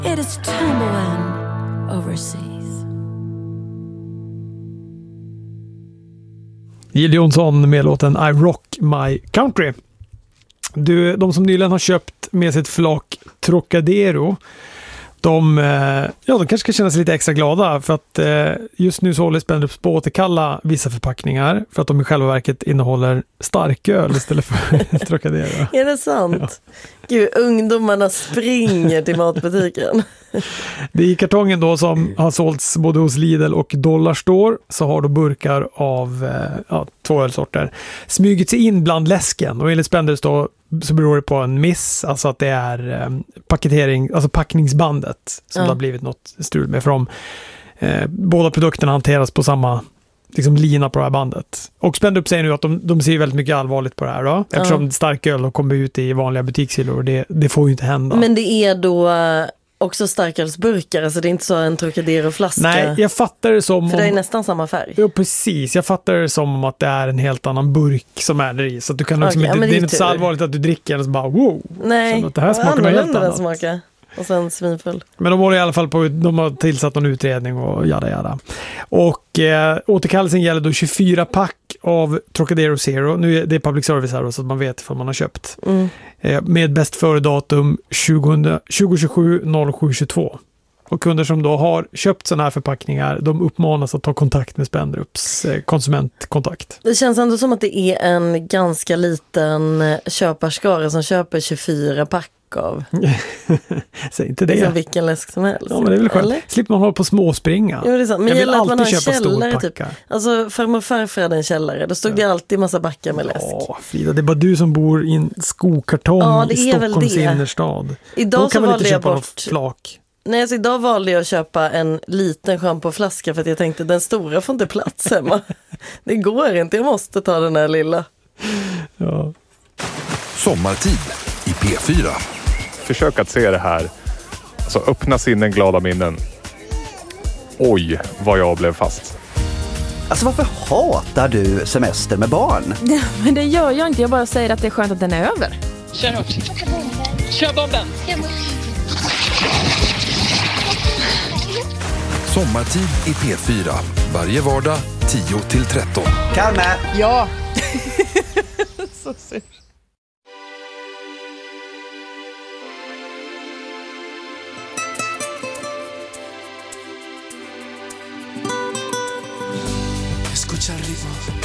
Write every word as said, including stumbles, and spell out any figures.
It is tumbling overseas. Jill Johnson med låten I Rock My Country. Du, de som nyligen har köpt med sitt flak Trocadero, de, ja, de kanske ska känna sig lite extra glada för att just nu så håller Spendrups på att återkalla vissa förpackningar för att de i själva verket innehåller starköl istället för Trocadero. Är det sant? Ja. Gud, ungdomarna springer till matbutiken. Det är i kartongen då som har sålts både hos Lidl och Dollarstore, så har då burkar av ja, två ölsorter smugit sig in bland läsken, och enligt Spendrups då så beror det på en miss, alltså att det är eh, paketering, alltså packningsbandet som ja. Det har blivit något strul med, för de, eh, båda produkterna hanteras på samma liksom lina på det här bandet. Och Spendrup säger nu att de, de ser väldigt mycket allvarligt på det här då, eftersom ja. Starköl har kommit ut i vanliga butikshyllor, och det, det får ju inte hända. Men det är då också starkölsburkar, alltså det är inte så en Trocadero-flaska. Nej, jag fattar det som för om... det är nästan samma färg. Ja, precis. Jag fattar det som att det är en helt annan burk som är där i. Så att du kan liksom okay, inte, ja, det är inte inte så allvarligt att du dricker och så bara wow. Nej, så att det här smakar något helt annat. Smaka. Och sen svinfull. Men de har i alla fall på, de har tillsatt någon utredning och jada jada. Och eh, återkallelsen gäller då tjugofyra pack av Trocadero Zero. Nu är det public service här då, så att man vet vad man har köpt. Mm. Eh, med bäst före datum tjugo tjugosju noll sju tjugotvå. Och kunder som då har köpt sådana här förpackningar, de uppmanas att ta kontakt med Spendrups eh, konsumentkontakt. Det känns ändå som att det är en ganska liten köparskara som köper tjugofyra pack av. Säg inte det. Det är som vilken läsk som helst. Ja, men det är väl skönt. Eller? Slipper man hålla på småspringa. Jo, det är sant. Men jag vill gäller att alltid man har en köpa källare stor typ. Alltså farmor och farfar hade en källare. Då stod ja. Det alltid massa backar med läsk. Ja, Frida, det är bara du som bor i en skokartong ja, i Stockholms innerstad. Idag då kan så man inte köpa bort... något flak. Nej, alltså idag valde jag att köpa en liten schampoflaska för att jag tänkte den stora får inte plats hemma. Det går inte, jag måste ta den här lilla. Ja. Sommartid i P fyra. Försök att se det här. Alltså öppna sinnen, glada minnen. Oj, vad jag blev fast. Alltså varför hatar du semester med barn? Ja, men det gör jag inte, jag bara säger att det är skönt att den är över. Kör hårt. Kör bomben. Sommartid i P fyra. Varje vardag tio till tretton. Kalme! Ja! Så sur. Escucha el ritmo.